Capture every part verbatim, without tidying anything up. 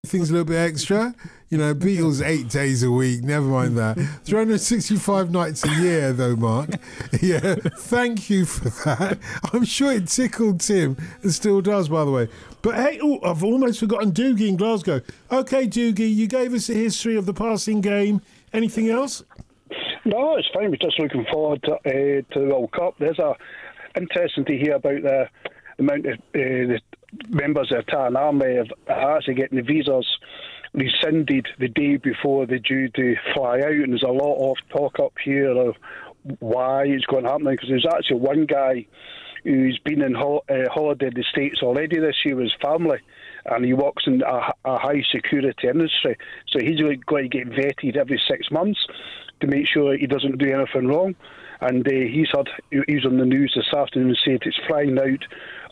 things a little bit extra. You know, Beatles eight days a week, never mind that. three hundred sixty-five nights a year, though, Mark. Yeah, thank you for that. I'm sure it tickled Tim, and still does, by the way. But hey, oh, I've almost forgotten Doogie in Glasgow. OK, Doogie, you gave us a history of the passing game. Anything else? No, it's fine. We're just looking forward to, uh, to the World Cup. There's a interesting to hear about the amount of uh, the members of the Italian Army of actually getting the visas rescinded the day before they're due to fly out, and there's a lot of talk up here of why it's going to happen, because there's actually one guy who's been in ho- uh, holiday in the States already this year with his family, and he works in a, a high security industry, so he's going to get vetted every six months to make sure he doesn't do anything wrong. And uh, he's heard, he was on the news this afternoon and said it's flying out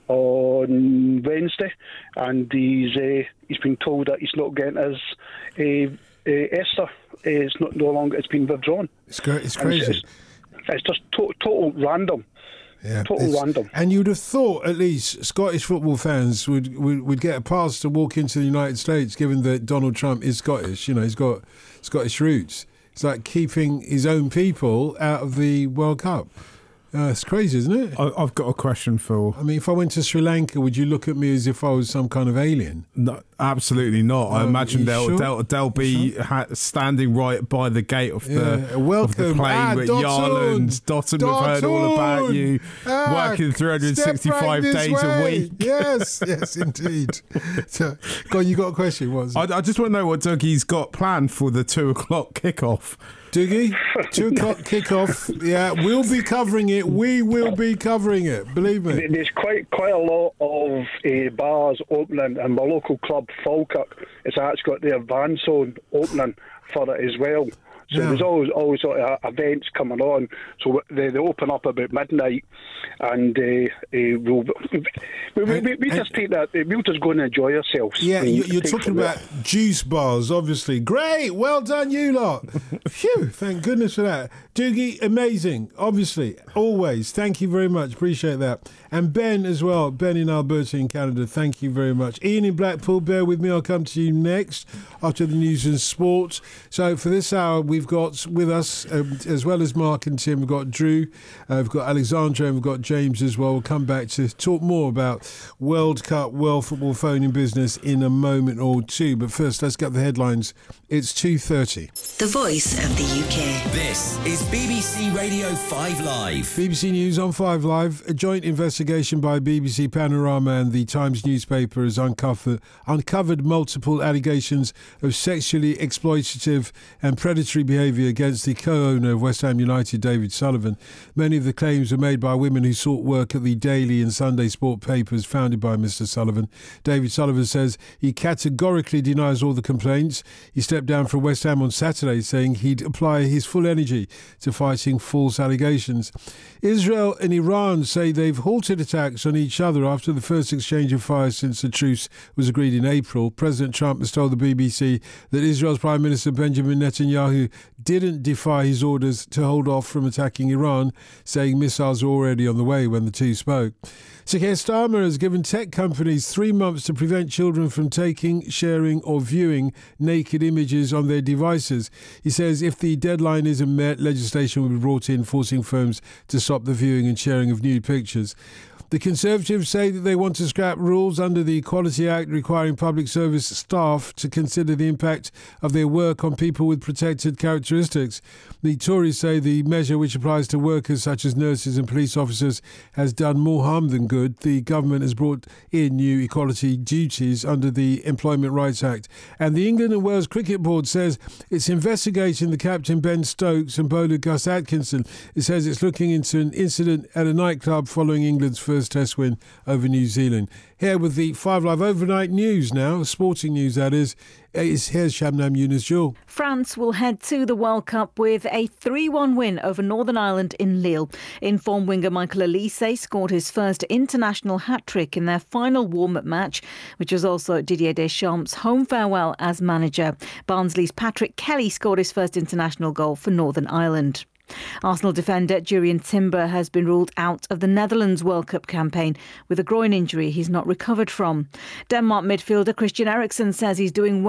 on Wednesday, and he's uh, he's been told that he's not getting his uh, uh, Esther. Uh, it's not no longer. It's been withdrawn. It's great. It's crazy. It's, it's, it's just to- total random. Yeah, total random. And you'd have thought at least Scottish football fans would, would would get a pass to walk into the United States, given that Donald Trump is Scottish. You know, he's got Scottish roots. It's like keeping his own people out of the World Cup. Uh, it's crazy, isn't it? I, I've got a question, Phil. I mean, if I went to Sri Lanka, would you look at me as if I was some kind of alien? No, absolutely not. No, I imagine they'll, sure? they'll they'll be Sure? ha- standing right by the gate of the, Yeah. of Welcome. the plane Ah, with Dotun. Yarlands. Dotun, we've heard all about you Ah, working three hundred sixty-five step right days this a way. week. Yes, yes, indeed. So, go on, you got a question? What was it? I, I just want to know what Dougie's got planned for the two o'clock kickoff. Doogie, two o'clock kickoff. Yeah, we'll be covering it. We will be covering it. Believe me. There's quite quite a lot of uh, bars opening, and my local club, Falkirk, it's actually got their van zone opening for it as well. So Yeah. there's always always sort of events coming on. So they, they open up about midnight, and uh, uh, we'll, we, we, we, we just take that. We'll just go and enjoy ourselves. Yeah, and you- you're take talking from about there. juice bars, obviously. Great, well done, you lot. Phew, thank goodness for that. Doogie, amazing, obviously, always. Thank you very much, appreciate that. And Ben as well, Ben in Alberta in Canada, thank you very much. Ian in Blackpool, bear with me, I'll come to you next after the news and sports. So for this hour, we've got with us, um, as well as Mark and Tim, we've got Drew, uh, we've got Alexandra, and we've got James as well. We'll come back to talk more about World Cup, World Football Phone in Business in a moment or two. But first, let's get the headlines. It's two thirty. The voice of the U K. This is B B C Radio five Live. B B C News on five Live. A joint investigation by B B C Panorama and the Times newspaper has uncovered, uncovered multiple allegations of sexually exploitative and predatory behaviour against the co-owner of West Ham United, David Sullivan. Many of the claims were made by women who sought work at the Daily and Sunday Sport papers founded by Mister Sullivan. David Sullivan says he categorically denies all the complaints. He stepped down from West Ham on Saturday, saying he'd apply his full energy to fighting false allegations. Israel and Iran say they've halted attacks on each other after the first exchange of fire since the truce was agreed in April. President Trump has told the B B C that Israel's Prime Minister Benjamin Netanyahu didn't defy his orders to hold off from attacking Iran, saying missiles were already on the way when the two spoke. Sir Keir Starmer has given tech companies three months to prevent children from taking, sharing or viewing naked images on their devices. He says if the deadline isn't met, legislation will be brought in forcing firms to stop the viewing and sharing of nude pictures. The Conservatives say that they want to scrap rules under the Equality Act requiring public service staff to consider the impact of their work on people with protected characteristics. The Tories say the measure, which applies to workers such as nurses and police officers, has done more harm than good. The government has brought in new equality duties under the Employment Rights Act. And the England and Wales Cricket Board says it's investigating the captain Ben Stokes and bowler Gus Atkinson. It says it's looking into an incident at a nightclub following England's first Test win over New Zealand. Here with the five Live overnight news now, sporting news that is, is here's Shabnam Yunus-Jewel. France will head to the World Cup with a three one win over Northern Ireland in Lille. Informed winger Michael Olise scored his first international hat-trick in their final warm-up match, which was also Didier Deschamps' home farewell as manager. Barnsley's Patrick Kelly scored his first international goal for Northern Ireland. Arsenal defender Jurrien Timber has been ruled out of the Netherlands World Cup campaign with a groin injury he's not recovered from. Denmark midfielder Christian Eriksen says he's doing well